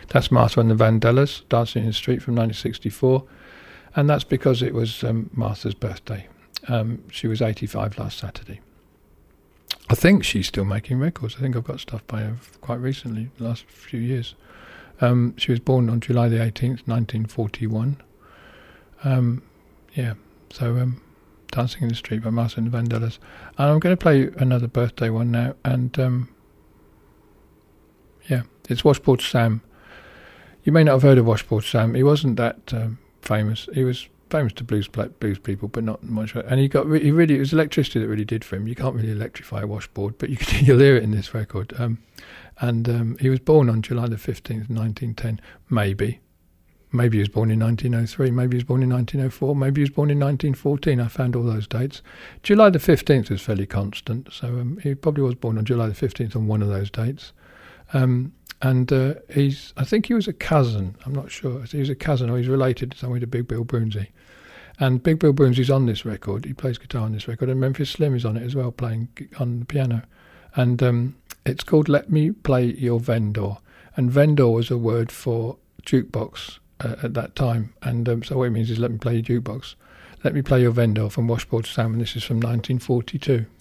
That's Martha and the Vandellas, Dancing in the Street from 1964. And that's because it was Martha's birthday. She was 85 last Saturday. I think she's still making records. I think I've got stuff by her quite recently, the last few years. She was born on July the 18th, 1941. Dancing in the Street by Martha and the Vandellas. And I'm going to play another birthday one now. And, it's Washboard Sam. You may not have heard of Washboard Sam. He wasn't that famous. He was famous to blues people, but not much. And it was electricity that really did for him. You can't really electrify a washboard, but you'll hear it in this record. He was born on July the 15th, 1910. Maybe he was born in 1903. Maybe he was born in 1904. Maybe he was born in 1914. I found all those dates. July the 15th was fairly constant, so he probably was born on July the 15th on one of those dates. I think he was a cousin. I'm not sure. He was a cousin, or he's related in some way to Big Bill Broonzy. And Big Bill Broonzy's on this record. He plays guitar on this record, and Memphis Slim is on it as well, playing on the piano. And it's called "Let Me Play Your Vendor." And vendor was a word for jukebox at that time. And so what it means is "Let me play your jukebox." Let Me Play Your Vendor from Washboard Sam, and this is from 1942.